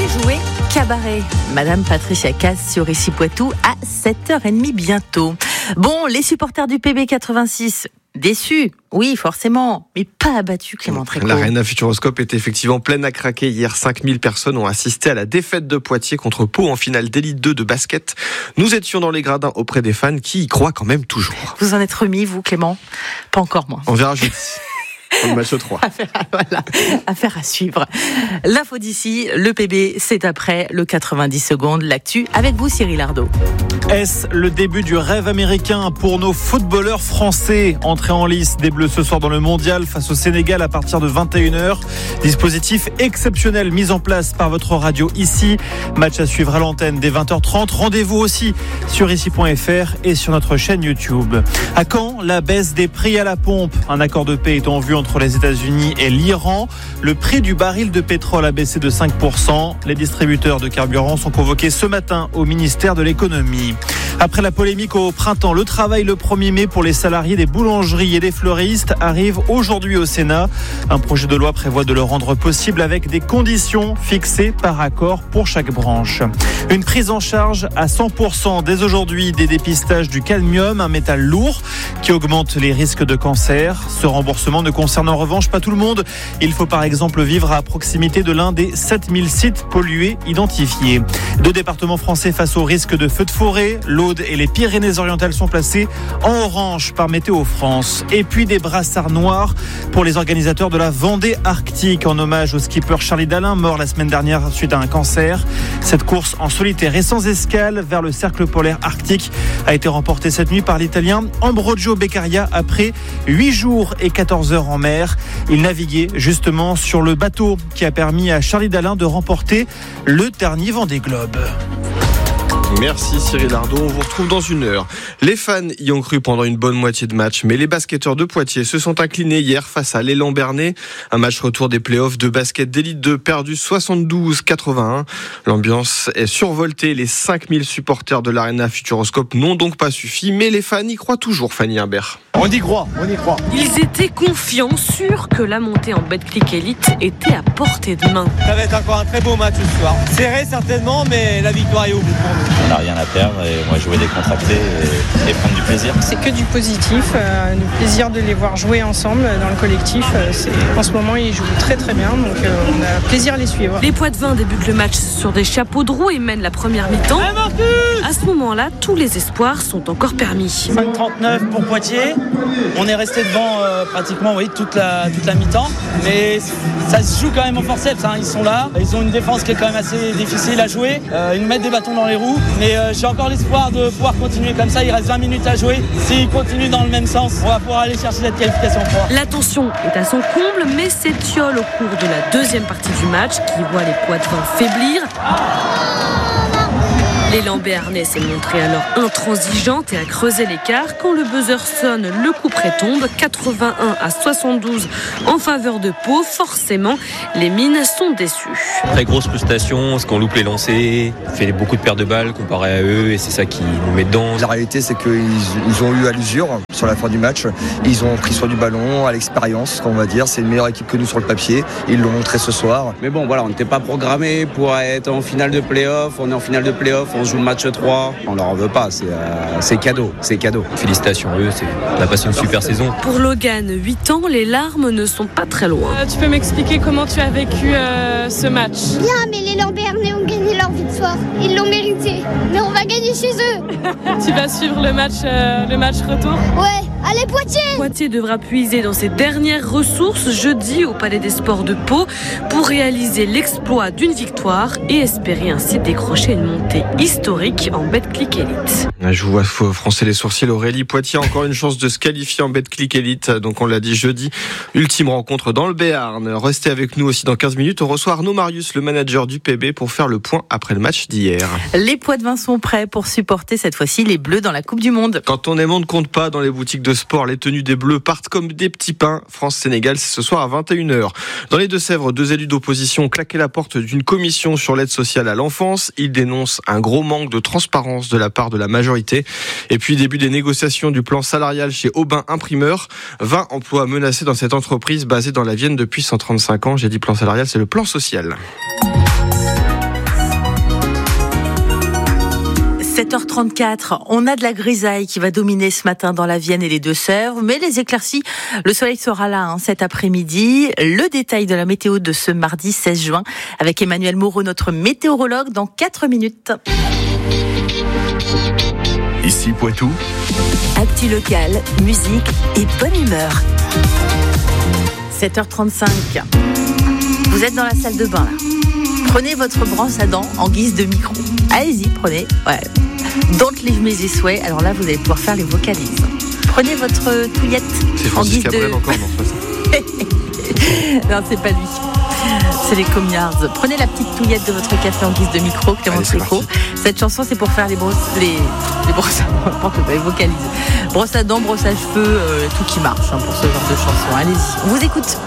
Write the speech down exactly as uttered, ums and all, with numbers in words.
Allez jouer cabaret. Madame Patricia Cass sur Ici Poitou à sept heures trente bientôt. Bon, les supporters du P B quatre-vingt-six, déçus, oui forcément, mais pas abattus, Clément Tréco. L'Arena Futuroscope était effectivement pleine à craquer. Hier, cinq mille personnes ont assisté à la défaite de Poitiers contre Pau en finale d'élite deux de basket. Nous étions dans les gradins auprès des fans qui y croient quand même toujours. Vous en êtes remis, vous Clément ? Pas encore, moi. On verra jeudi. Pour le match trois. Affaire à, voilà, affaire à suivre. L'info d'ici, le P B, c'est après le quatre-vingt-dix secondes. L'actu avec vous, Cyril Ardo. Est-ce le début du rêve américain pour nos footballeurs français? Entrée en lice des Bleus ce soir dans le Mondial face au Sénégal à partir de vingt et une heures. Dispositif exceptionnel mis en place par votre radio ici. Match à suivre à l'antenne dès vingt heures trente. Rendez-vous aussi sur ici point f r et sur notre chaîne YouTube. À quand la baisse des prix à la pompe? Un accord de paix est en vue entre les États-Unis et l'Iran. Le prix du baril de pétrole a baissé de cinq pour cent. Les distributeurs de carburant sont convoqués ce matin au ministère de l'économie. Après la polémique au printemps, le travail le premier mai pour les salariés des boulangeries et des fleuristes arrive aujourd'hui au Sénat. Un projet de loi prévoit de le rendre possible avec des conditions fixées par accord pour chaque branche. Une prise en charge à cent pour cent dès aujourd'hui des dépistages du cadmium, un métal lourd qui augmente les risques de cancer. Ce remboursement ne concerne en revanche pas tout le monde. Il faut par exemple vivre à proximité de l'un des sept mille sites pollués identifiés. Deux départements français face au risque de feux de forêt. L'Aude et les Pyrénées-Orientales sont placés en orange par Météo France. Et puis des brassards noirs pour les organisateurs de la Vendée Arctique en hommage au skipper Charlie Dalin, mort la semaine dernière suite à un cancer. Cette course en solitaire et sans escale vers le cercle polaire arctique a été remportée cette nuit par l'Italien Ambrogio Beccaria après huit jours et quatorze heures en mer. Il naviguait justement sur le bateau qui a permis à Charlie Dalin de remporter le dernier Vendée Globe. Merci Cyril Ardo, on vous retrouve dans une heure. Les fans y ont cru pendant une bonne moitié de match, mais les basketteurs de Poitiers se sont inclinés hier face à l'Élan Bernay. Un match retour des playoffs de basket d'élite deux perdu soixante-douze à quatre-vingt-un. L'ambiance est survoltée, les cinq mille supporters de l'Arena Futuroscope n'ont donc pas suffi, mais les fans y croient toujours, Fanny Imbert. On y croit, on y croit. Ils étaient confiants, sûrs que la montée en Betclic Elite était à portée de main. Ça va être encore un très beau match ce soir. Serré certainement, mais la victoire est au bout pour nous. On n'a rien à perdre et on va jouer décontracté et, et prendre du plaisir. C'est que du positif, euh, du plaisir de les voir jouer ensemble dans le collectif. Euh, c'est... En ce moment, ils jouent très très bien, donc euh, on a plaisir à les suivre. Les Poitevins débutent le match sur des chapeaux de roue et mènent la première mi-temps. À ce moment-là, tous les espoirs sont encore permis. cinq trente-neuf pour Poitiers. On est resté devant euh, pratiquement oui, toute, la, toute la mi-temps. Mais ça se joue quand même au forceps. Hein. Ils sont là. Ils ont une défense qui est quand même assez difficile à jouer. Euh, ils nous mettent des bâtons dans les roues. Mais euh, j'ai encore l'espoir de pouvoir continuer comme ça. Il reste vingt minutes à jouer. S'ils continuent dans le même sens, on va pouvoir aller chercher cette qualification trois. La tension est à son comble, mais s'étiole au cours de la deuxième partie du match qui voit les Poitevins faiblir. L'élan béarnais s'est montré alors intransigeante et a creusé l'écart. Quand le buzzer sonne, le coup près tombe, quatre-vingt-un à soixante-douze en faveur de Pau. Forcément, les mines sont déçues. Très grosse frustration, parce qu'on loupe les lancers, on fait beaucoup de pertes de balles comparé à eux et c'est ça qui nous met dedans. La réalité, c'est qu'ils ils ont eu à l'usure sur la fin du match. Ils ont pris soin du ballon, à l'expérience, on va dire. C'est une meilleure équipe que nous sur le papier. Ils l'ont montré ce soir. Mais bon, voilà, on n'était pas programmé pour être en finale de play-off. On est en finale de play-off. On joue le match trois, on leur en veut pas, c'est, euh, c'est cadeau, c'est cadeau. Félicitations à eux, c'est, on a passé une super saison. Pour Logan, huit ans, les larmes ne sont pas très loin. Euh, tu peux m'expliquer comment tu as vécu euh, ce match? Bien, mais les Lambernais ont gagné leur victoire, ils l'ont mérité, mais on va gagner chez eux. Tu vas suivre le match, euh, le match retour? Ouais. Allez Poitiers! Poitiers devra puiser dans ses dernières ressources jeudi au Palais des Sports de Pau pour réaliser l'exploit d'une victoire et espérer ainsi décrocher une montée historique en Betclic Elite. Je vous vois froncer les sourcils. Aurélie, Poitiers a encore une chance de se qualifier en Betclic Elite. Donc on l'a dit jeudi, ultime rencontre dans le Béarn. Restez avec nous aussi dans quinze minutes. On reçoit Arnaud Marius, le manager du P B, pour faire le point après le match d'hier. Les Poitevins sont prêts pour supporter cette fois-ci les Bleus dans la Coupe du Monde. Quand on aime, on ne compte pas dans les boutiques de sport. Les tenues des Bleus partent comme des petits pains. France-Sénégal, c'est ce soir à vingt et une heures. Dans les Deux-Sèvres, deux élus d'opposition ont claqué la porte d'une commission sur l'aide sociale à l'enfance. Ils dénoncent un gros manque de transparence de la part de la majorité. Et puis, début des négociations du plan salarial chez Aubin Imprimeur. vingt emplois menacés dans cette entreprise basée dans la Vienne depuis cent trente-cinq ans. J'ai dit plan salarial, c'est le plan social. sept heures trente-quatre, on a de la grisaille qui va dominer ce matin dans la Vienne et les Deux-Sèvres, mais les éclaircies, le soleil sera là hein, cet après-midi. Le détail de la météo de ce mardi seize juin avec Emmanuel Moreau, notre météorologue, dans quatre minutes. Ici Poitou. Actu locale, musique et bonne humeur. sept heures trente-cinq. Vous êtes dans la salle de bain là. Prenez votre brosse à dents en guise de micro. Allez-y, prenez. Ouais. Don't leave me this way. Alors là, vous allez pouvoir faire les vocalises. Prenez votre touillette c'est en guise de... Cabrel encore, non, c'est pas ça. Non, c'est pas lui. C'est les Comiards. Prenez la petite touillette de votre café en guise de micro, Clément Tricot. Cette chanson, c'est pour faire les brosses, les, les brosses à dents, les vocalises. Brosse à dents, brosse à cheveux, euh, tout qui marche hein, pour ce genre de chanson. Allez-y, on vous écoute.